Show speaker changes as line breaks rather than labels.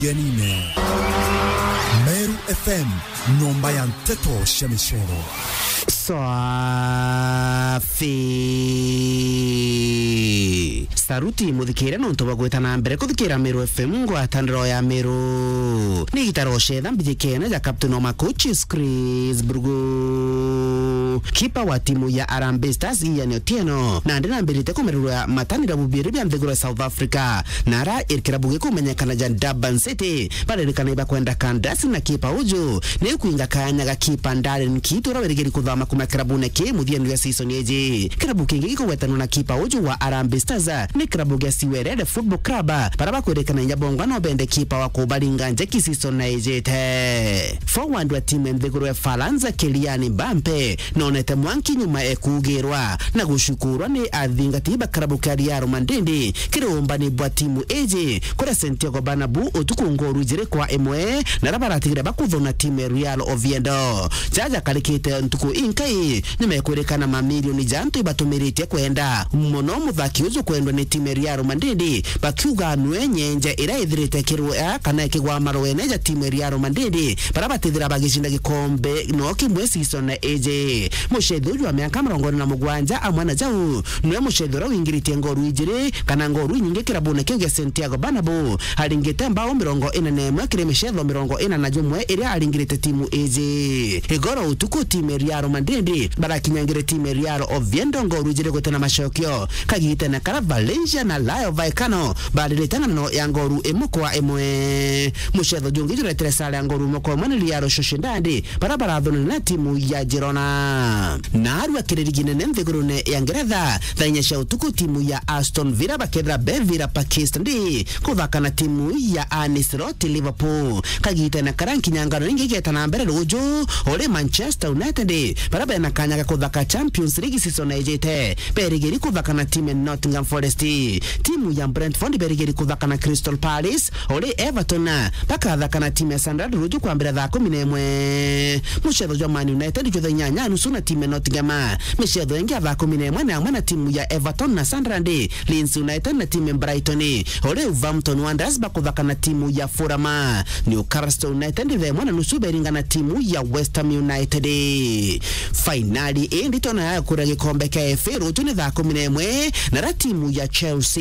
Yanine Meru FM Nomba ya Mteto Shemishero Safi Saruti muthikira nonto bagwetana mbere kuthikira Meru FM ngwataniro ya Meru ni gitaroshe thambijikene ya Captain Oma Coaches Chris Burgu kipa wa timu ya Harambee Stars Ian Otieno na ndina mbirite kumerura matanira bubiri bya Nthiguru South Africa nara irikira buge kumenyekana ja Durban City barerikana iba kwenda Kandasi na kipa uju ni kuinga kanya ga kipa Darren Kitura werigeri kuthama kuma klabu neke muthiani wa season yeji klabu kingi gikuwetana na kipa uju wa Harambee Stars ni klabu ya Siwerede Football Club baraba kwerekana nyabonga no bende kipa wa kubalinga njeki season na ejete forward wa timu Nthiguru ya Falanza Kiliani Bampe nonete mwanki nyuma ekugirwa na gushukurwa ni athingatiba klabu Kariaro Mandindi kiromba ni bwa timu eji kura Santiago Banabu otukungoru jire kwa emwe na rabaratira bakuthona timu Real Oviedo jaja kalikite ntuku inkai nimekwerekana mamilioni jantu ibatumirite kwenda muno muthaki uzu kwendwa ni timu Real Mandindi bakiuga nwenyenje ira ithirite kirwa kana kigwa marwene ja timu Real Mandindi barabatithira bagishinda gikombe no kimwe season na eji mushedhu wa miaka 27 amwana jau nwe mushedhura wingirite ngoru ijire kana ngoru nyinge kirabune kyo Santiago Banabu alingite mbao 41 kire mishedho 41 iri alingirite timu eji igoro utuku timu Real Mandindi barakinyangire timu Real Oviedo ngoru ijire gutena mashokyo kagite na kara Valencia na Rayo Vallecano badiletana no ya ngoru emukwa emwe mushedho jungijire tresale ngoru mukwa mwana Real Sociedad barabara dhoni na timu ya Girona na arwa kirigine Nthiguru ne ya Ngeretha thanyesha utuku timu ya Aston Villa bakedra Bevira Pakistan kuthaka na timu ya Anisrot Liverpool kagite na karanki nyangano ingigeta na mbere rujo ole Manchester United baraba na kanya kuthaka Champions League season ejete berigeri kuthaka na timu Nottingham Forest timu ya Brentford berigeri kuthaka na Crystal Palace ole Everton bakathaka na timu ya Sunderland rujo kwa mbere tha 11 mushedho wa Man United jothe nyanya nusu na timu Nottingham mishedho yengi tha 11 na timu ya Everton na Sunderland Leeds United na timu Brighton ole Wolverhampton Wanderers bakuthaka na timu ya Fulham Newcastle United the mwana nusu beringa na timu ya West Ham United finali nditona ya kura gikombe ka FA rutu ni tha 11 na timu ya Chelsea